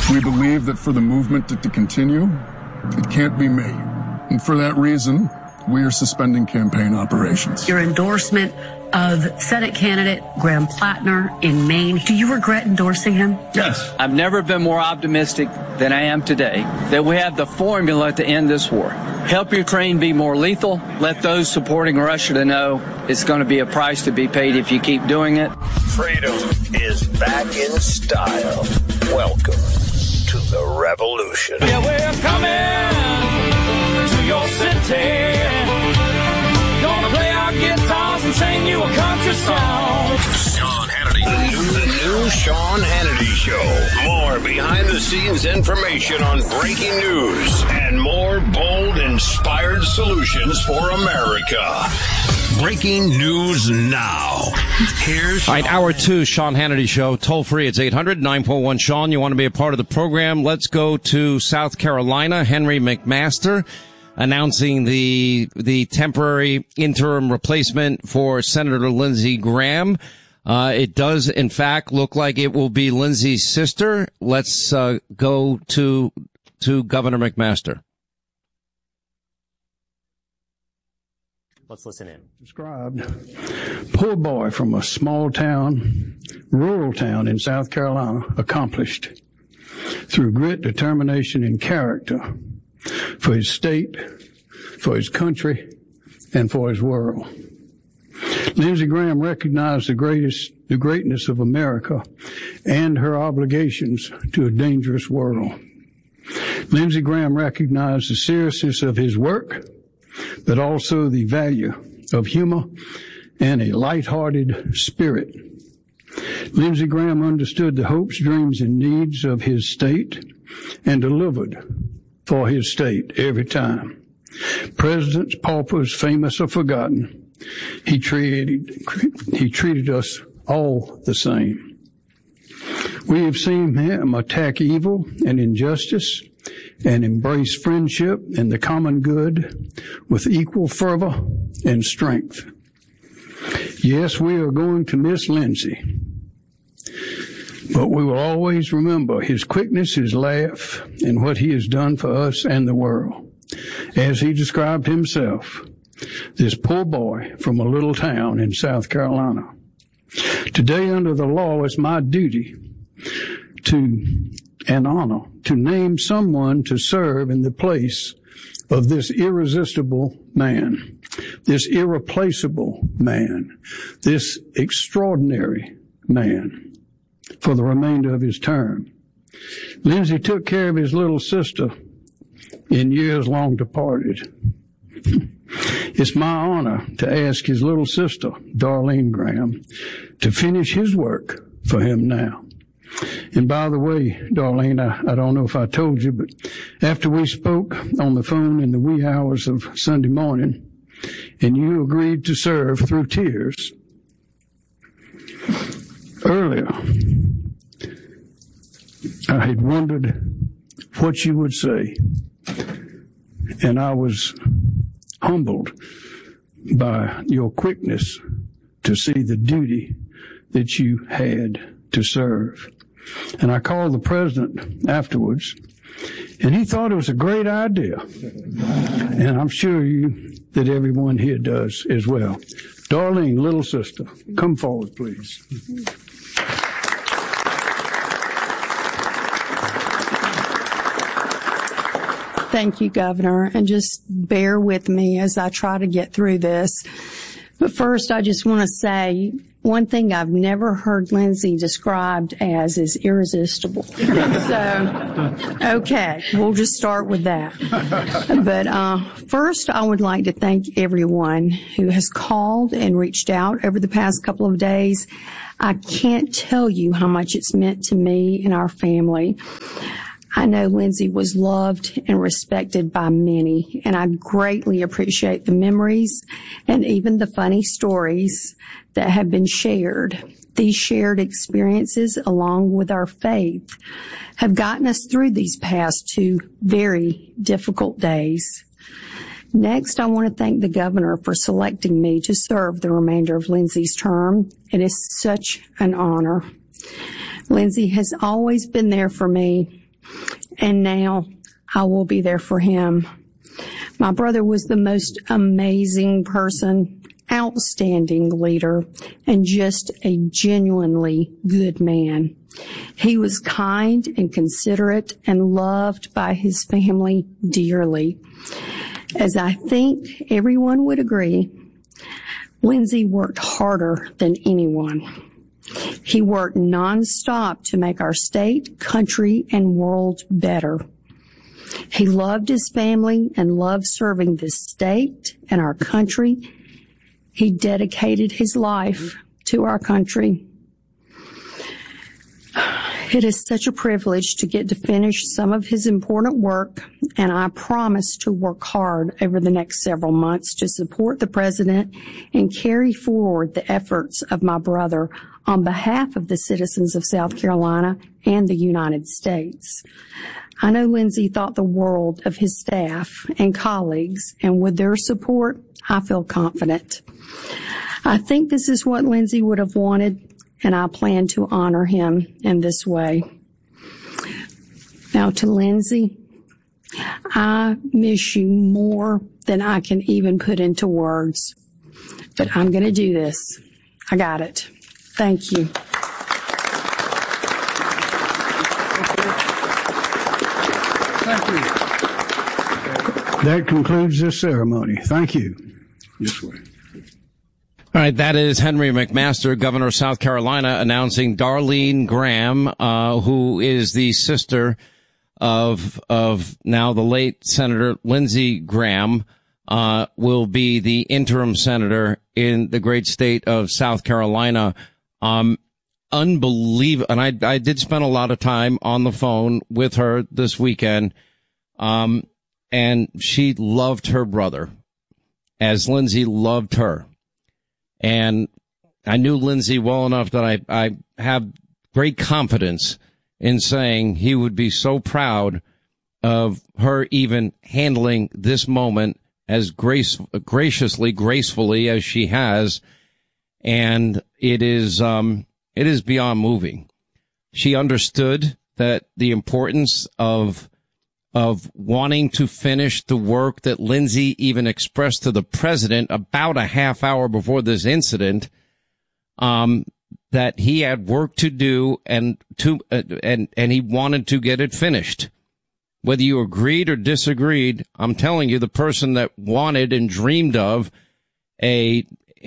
We believe that for the movement to continue, it can't be me. And for that reason, we are suspending campaign operations. Your endorsement of Senate candidate Graham Plattner in Maine, do you regret endorsing him? Yes. I've never been more optimistic than I am today that we have the formula to end this war. Help Ukraine be more lethal. Let those supporting Russia to know it's going to be a price to be paid if you keep doing it. Freedom is back in style. Welcome to the revolution. Yeah, we're coming to your city. Gonna play our guitars and sing you a country song. Sean Hannity. The new Sean Hannity Show. More behind-the-scenes information on breaking news and more bold, inspired solutions for America. Breaking news now. Here's all right, hour two, Sean Hannity Show. Toll free, it's 800-941-SEAN. You want to be a part of the program? Let's go to South Carolina. Henry McMaster announcing the temporary interim replacement for Senator Lindsey Graham. It does, in fact, look like it will be Lindsey's sister. Let's go to Governor McMaster. Let's listen in. Described, poor boy from a small town, rural town in South Carolina, accomplished through grit, determination, and character for his state, for his country, and for his world. Lindsey Graham recognized the greatness of America and her obligations to a dangerous world. Lindsey Graham recognized the seriousness of his work, but also the value of humor and a light-hearted spirit. Lindsey Graham understood the hopes, dreams, and needs of his state and delivered for his state every time. Presidents, paupers, famous or forgotten, he treated us all the same. We have seen him attack evil and injustice and embrace friendship and the common good with equal fervor and strength. Yes, we are going to miss Lindsey, but we will always remember his quickness, his laugh, and what he has done for us and the world. As he described himself, this poor boy from a little town in South Carolina. Today, under the law, it's my duty and honor to name someone to serve in the place of this irresistible man, this irreplaceable man, this extraordinary man for the remainder of his term. Lindsey took care of his little sister in years long departed. It's my honor to ask his little sister, Darlene Graham, to finish his work for him now. And by the way, Darlene, I don't know if I told you, but after we spoke on the phone in the wee hours of Sunday morning, and you agreed to serve through tears, earlier, I had wondered what you would say, and I was humbled by your quickness to see the duty that you had to serve. And I called the president afterwards, and he thought it was a great idea. And I'm sure that everyone here does as well. Darlene, little sister, come forward, please. Thank you, Governor, and just bear with me as I try to get through this. But first, I just want to say one thing I've never heard Lindsey described as is irresistible. So, okay, we'll just start with that. But first, I would like to thank everyone who has called and reached out over the past couple of days. I can't tell you how much it's meant to me and our family. I know Lindsey was loved and respected by many, and I greatly appreciate the memories and even the funny stories that have been shared. These shared experiences, along with our faith, have gotten us through these past 2 very difficult days. Next, I want to thank the governor for selecting me to serve the remainder of Lindsey's term. It is such an honor. Lindsey has always been there for me, and now I will be there for him. My brother was the most amazing person, outstanding leader, and just a genuinely good man. He was kind and considerate and loved by his family dearly. As I think everyone would agree, Lindsey worked harder than anyone. He worked nonstop to make our state, country, and world better. He loved his family and loved serving this state and our country. He dedicated his life to our country. It is such a privilege to get to finish some of his important work, and I promise to work hard over the next several months to support the president and carry forward the efforts of my brother on behalf of the citizens of South Carolina and the United States. I know Lindsey thought the world of his staff and colleagues, and with their support, I feel confident. I think this is what Lindsey would have wanted, and I plan to honor him in this way. Now to Lindsey, I miss you more than I can even put into words, but I'm going to do this. I got it. Thank you. Thank you. That concludes this ceremony. Thank you. Yes, sir. All right, that is Henry McMaster, governor of South Carolina, announcing Darlene Graham, who is the sister of now the late Senator Lindsey Graham, will be the interim senator in the great state of South Carolina. Unbelievable. And I did spend a lot of time on the phone with her this weekend. And she loved her brother as Lindsey loved her. And I knew Lindsey well enough that I have great confidence in saying he would be so proud of her even handling this moment as graciously, gracefully as she has. And it is beyond moving. She understood that the importance of wanting to finish the work that Lindsey even expressed to the president about a half hour before this incident, that he had work to do and he wanted to get it finished. Whether you agreed or disagreed, I'm telling you, the person that wanted and dreamed of these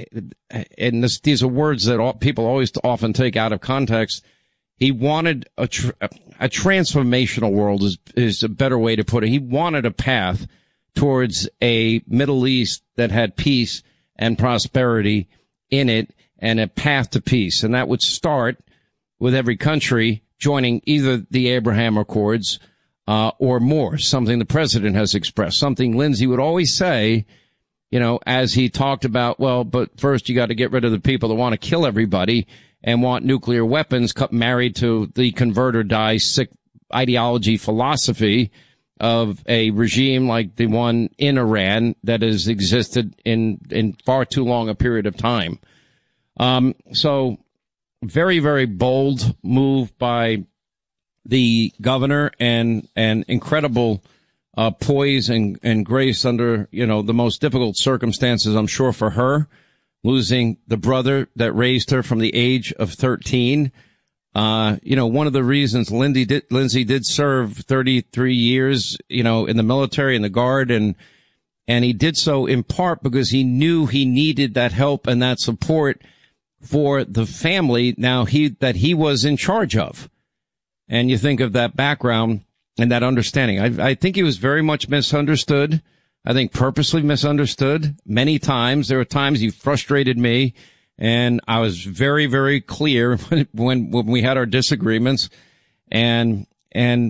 are words that people always often take out of context. He wanted a transformational world is a better way to put it. He wanted a path towards a Middle East that had peace and prosperity in it and a path to peace. And that would start with every country joining either the Abraham Accords or more, something the president has expressed, something Lindsey would always say, you know, as he talked about, well, but first you got to get rid of the people that want to kill everybody and want nuclear weapons, married to the convert or die sick ideology philosophy of a regime like the one in Iran that has existed in far too long a period of time. So very, very bold move by the governor and incredible poise and grace under, you know, the most difficult circumstances, I'm sure, for her, losing the brother that raised her from the age of 13. You know, one of the reasons Lindsey did serve 33 years, you know, in the military and the Guard, and he did so in part because he knew he needed that help and that support for the family now that he was in charge of. And you think of that background and that understanding. I think he was very much misunderstood. I think purposely misunderstood many times. There were times he frustrated me, and I was very, very clear when we had our disagreements. And